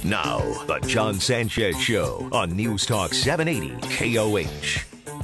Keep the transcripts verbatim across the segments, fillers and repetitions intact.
Now, the John Sanchez Show on News Talk seven eighty K O H.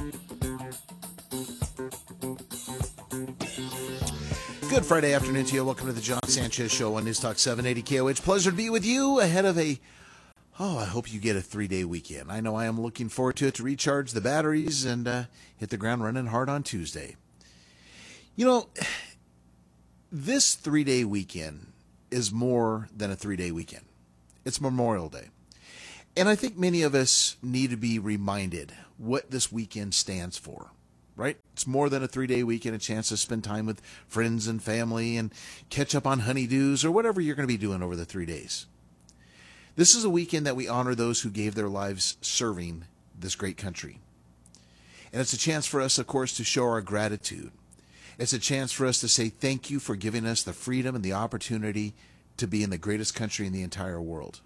Good Friday afternoon to you. Welcome to the John Sanchez Show on News Talk seven eighty K O H. Pleasure to be with you ahead of a, oh, I hope you get a three-day weekend. I know I am looking forward to it, to recharge the batteries and uh, hit the ground running hard on Tuesday. You know, this three-day weekend is more than a three-day weekend. It's Memorial Day. And I think many of us need to be reminded what this weekend stands for, right? It's more than a three-day weekend, a chance to spend time with friends and family and catch up on honeydews or whatever you're going to be doing over the three days. This is a weekend that we honor those who gave their lives serving this great country. And it's a chance for us, of course, to show our gratitude. It's a chance for us to say thank you for giving us the freedom and the opportunity to be in the greatest country in the entire world.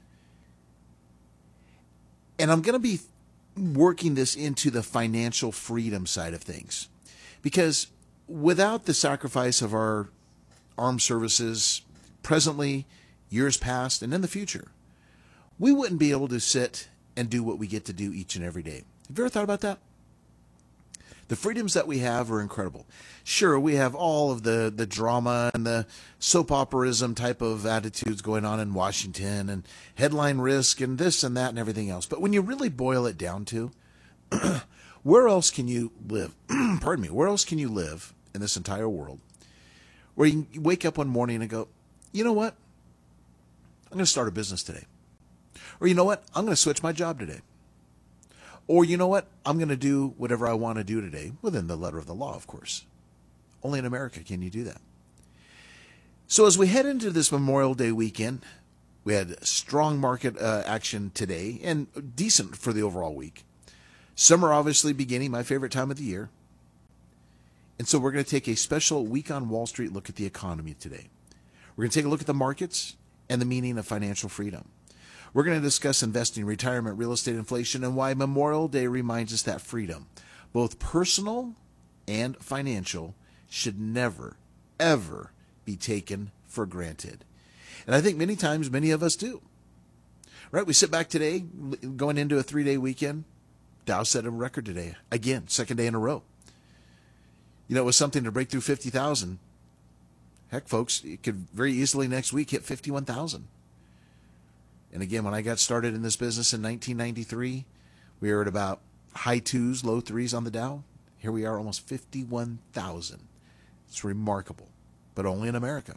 And I'm going to be working this into the financial freedom side of things. Because without the sacrifice of our armed services, presently, years past, and in the future, we wouldn't be able to sit and do what we get to do each and every day. Have you ever thought about that? The freedoms that we have are incredible. Sure, we have all of the, the drama and the soap operism type of attitudes going on in Washington and headline risk and this and that and everything else. But when you really boil it down to, where else can you live? Pardon me. Where else can you live in this entire world where you can wake up one morning and go, you know what? I'm going to start a business today. Or you know what? I'm going to switch my job today. Or, you know what? I'm going to do whatever I want to do today, within the letter of the law, of course. Only in America can you do that. So as we head into this Memorial Day weekend, we had strong market uh, action today and decent for the overall week. Summer obviously beginning, my favorite time of the year. And so we're going to take a special Week on Wall Street look at the economy today. We're going to take a look at the markets and the meaning of financial freedom. We're going to discuss investing, retirement, real estate, inflation, and why Memorial Day reminds us that freedom, both personal and financial, should never, ever be taken for granted. And I think many times, many of us do. Right? We sit back today, going into a three-day weekend. Dow set a record today. Again, second day in a row. You know, it was something to break through fifty thousand. Heck, folks, it could very easily next week hit fifty-one thousand. And again, when I got started in this business in nineteen ninety-three, we were at about high twos, low threes on the Dow. Here we are, almost fifty-one thousand. It's remarkable, but only in America.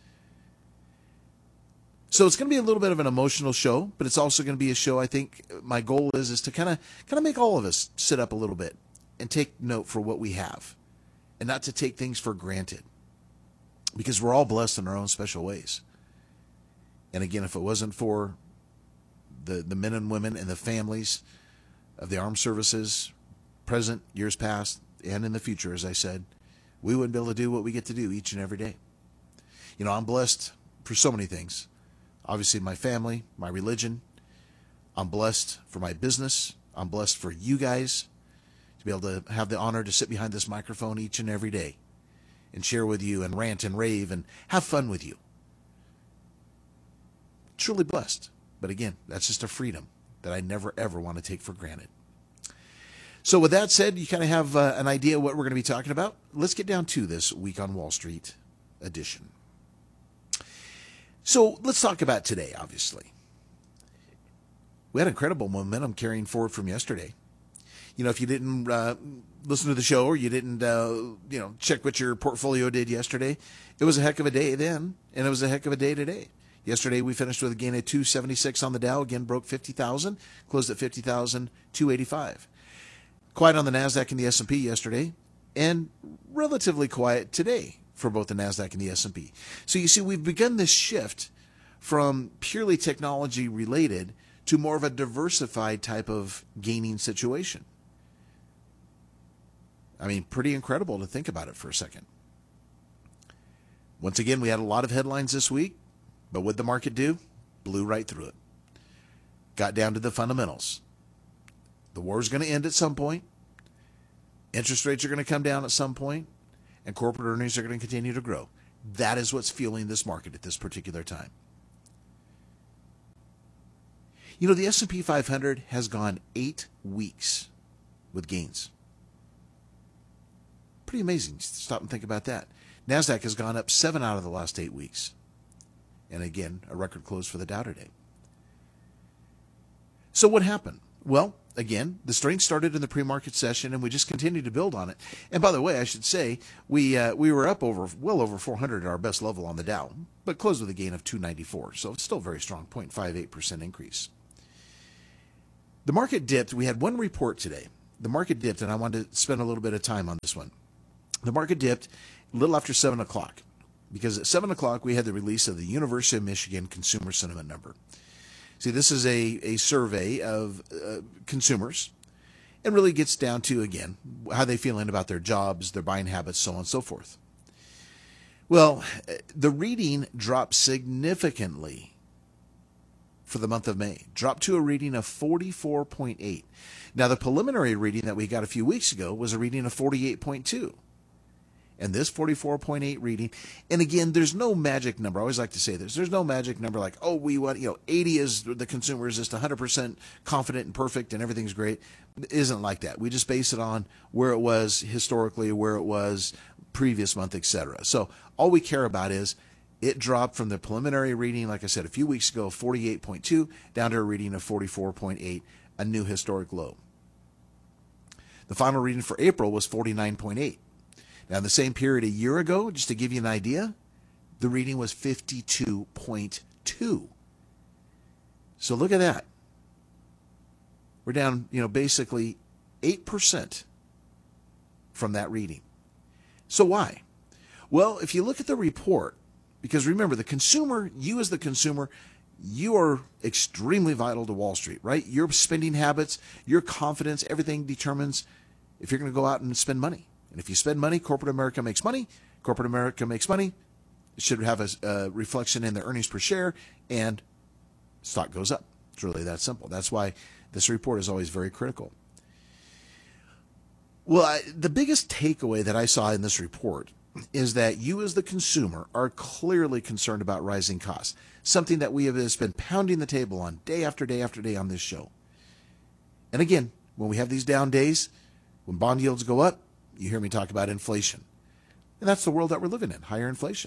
So it's going to be a little bit of an emotional show, but it's also going to be a show, I think my goal is, is to kind of kind of make all of us sit up a little bit and take note for what we have and not to take things for granted, because we're all blessed in our own special ways. And again, if it wasn't for the, the men and women and the families of the armed services, present, years past, and in the future, as I said, we wouldn't be able to do what we get to do each and every day. You know, I'm blessed for so many things. Obviously, my family, my religion. I'm blessed for my business. I'm blessed for you guys to be able to have the honor to sit behind this microphone each and every day and share with you and rant and rave and have fun with you. Truly blessed. But again, that's just a freedom that I never, ever want to take for granted. So with that said, you kind of have uh, an idea what we're going to be talking about. Let's get down to this Week on Wall Street edition. So let's talk about today, obviously. We had incredible momentum carrying forward from yesterday. You know, if you didn't uh, listen to the show or you didn't, uh, you know, check what your portfolio did yesterday, it was a heck of a day then, and it was a heck of a day today. Yesterday, we finished with a gain of two seventy-six on the Dow. Again, broke fifty thousand, closed at fifty thousand two hundred eighty-five. Quiet on the NASDAQ and the S and P yesterday, and relatively quiet today for both the NASDAQ and the S and P. So you see, we've begun this shift from purely technology related to more of a diversified type of gaining situation. I mean, pretty incredible to think about it for a second. Once again, we had a lot of headlines this week, but what did the market do? Blew right through it. Got down to the fundamentals. The war is going to end at some point. Interest rates are going to come down at some point, and corporate earnings are going to continue to grow. That is what's fueling this market at this particular time. You know, the S and P five hundred has gone eight weeks with gains. Pretty amazing. Stop and think about that. NASDAQ has gone up seven out of the last eight weeks. And again, a record close for the Dow today. So what happened? Well, again, the strength started in the pre-market session, and we just continued to build on it. And by the way, I should say, we uh, we were up over well over four hundred at our best level on the Dow, but closed with a gain of two ninety-four. So it's still very strong, zero point five eight percent increase. The market dipped. We had one report today. The market dipped, and I wanted to spend a little bit of time on this one. The market dipped a little after seven o'clock, because at seven o'clock we had the release of the University of Michigan Consumer Sentiment Number. See, this is a, a survey of uh, consumers, and really gets down to, again, how they feeling about their jobs, their buying habits, so on and so forth. Well, the reading dropped significantly for the month of May, dropped to a reading of forty-four point eight. Now, the preliminary reading that we got a few weeks ago was a reading of forty-eight point two. And this forty-four point eight reading, and again, there's no magic number. I always like to say this. There's no magic number like, oh, we want, you know, eighty is the consumer is just one hundred percent confident and perfect and everything's great. It isn't like that. We just base it on where it was historically, where it was previous month, et cetera. So all we care about is it dropped from the preliminary reading, like I said, a few weeks ago, forty-eight point two, down to a reading of forty-four point eight, a new historic low. The final reading for April was forty-nine point eight. Now, in the same period a year ago, just to give you an idea, the reading was fifty-two point two. So look at that. We're down, you know, basically eight percent from that reading. So why? Well, if you look at the report, because remember, the consumer, you as the consumer, you are extremely vital to Wall Street, right? Your spending habits, your confidence, everything determines if you're going to go out and spend money. And if you spend money, corporate America makes money. Corporate America makes money. It should have a, a reflection in the earnings per share, and stock goes up. It's really that simple. That's why this report is always very critical. Well, I, the biggest takeaway that I saw in this report is that you as the consumer are clearly concerned about rising costs, something that we have just been pounding the table on day after day after day on this show. And again, when we have these down days, when bond yields go up, you hear me talk about inflation. And that's the world that we're living in, higher inflation.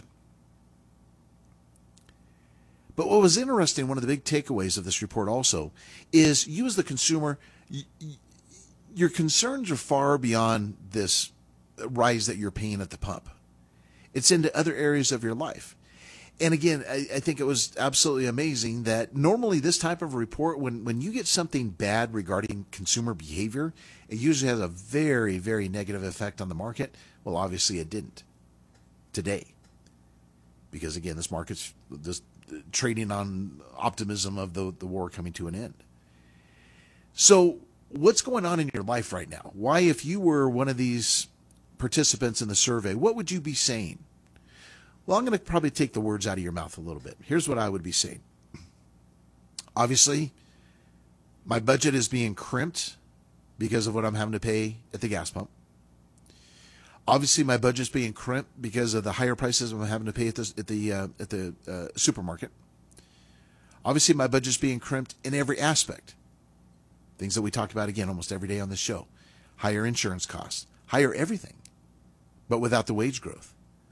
But what was interesting, one of the big takeaways of this report also, is you as the consumer, y- y- your concerns are far beyond this rise that you're paying at the pump. It's into other areas of your life. And again, I, I think it was absolutely amazing that normally this type of report, when, when you get something bad regarding consumer behavior, it usually has a very, very negative effect on the market. Well, obviously it didn't today. Because again, this market's just trading on optimism of the, the war coming to an end. So what's going on in your life right now? Why, if you were one of these participants in the survey, what would you be saying? Well, I'm going to probably take the words out of your mouth a little bit. Here's what I would be saying. Obviously, my budget is being crimped because of what I'm having to pay at the gas pump. Obviously, my budget's being crimped because of the higher prices I'm having to pay at the at the uh, at the uh, supermarket. Obviously, my budget's being crimped in every aspect. Things that we talk about again almost every day on this show. Higher insurance costs, higher everything, but without the wage growth.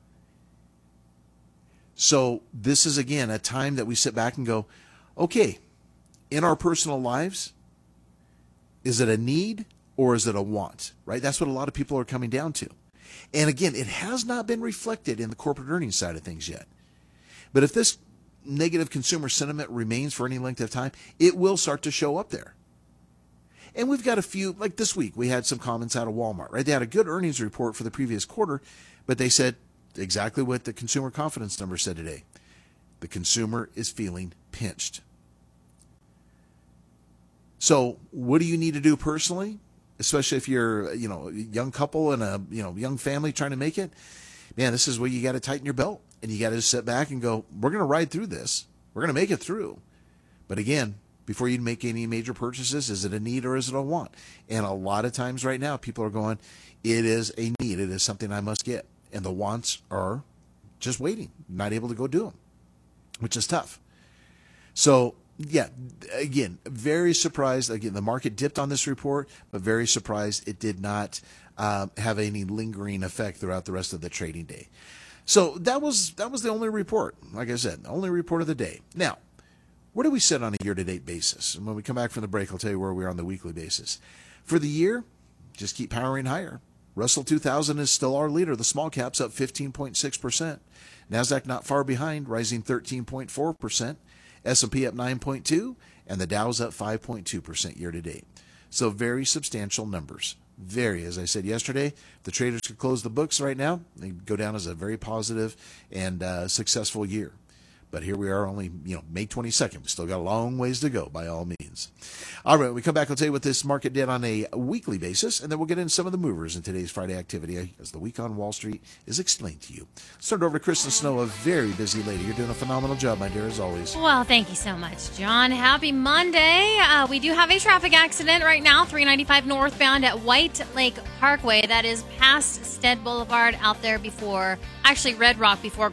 So this is, again, a time that we sit back and go, okay, in our personal lives, is it a need or is it a want, right? That's what a lot of people are coming down to. And again, it has not been reflected in the corporate earnings side of things yet. But if this negative consumer sentiment remains for any length of time, it will start to show up there. And we've got a few, like this week, we had some comments out of Walmart, right? They had a good earnings report for the previous quarter, but they said exactly what the consumer confidence number said today. The consumer is feeling pinched. So what do you need to do personally, especially if you're, you know, a young couple and a, you know, young family trying to make it? Man, this is where you got to tighten your belt and you got to sit back and go, we're going to ride through this. We're going to make it through. But again, before you make any major purchases, is it a need or is it a want? And a lot of times right now, people are going, it is a need. It is something I must get. And the wants are just waiting, not able to go do them, which is tough. So Yeah, again, very surprised. Again, the market dipped on this report, but very surprised it did not um, have any lingering effect throughout the rest of the trading day. So that was that was the only report. Like I said, the only report of the day. Now, where do we sit on a year-to-date basis? And when we come back from the break, I'll tell you where we are on the weekly basis. For the year, just keep powering higher. Russell two thousand is still our leader. The small cap's up fifteen point six percent. NASDAQ not far behind, rising thirteen point four percent. S and P up nine point two, and the Dow's up five point two percent year to date. So very substantial numbers. Very, as I said yesterday, if the traders could close the books right now, they go down as a very positive and uh, successful year. But here we are, only you know May twenty-second. We still got a long ways to go, by all means. All right, when we come back, I'll tell you what this market did on a weekly basis, and then we'll get into some of the movers in today's Friday activity as the week on Wall Street is explained to you. Let's turn it over to Kristen Snow, a very busy lady. You're doing a phenomenal job, my dear, as always. Well, thank you so much, John. Happy Monday. Uh, we do have a traffic accident right now, three ninety-five northbound at White Lake Parkway. That is past Stead Boulevard out there before, actually Red Rock before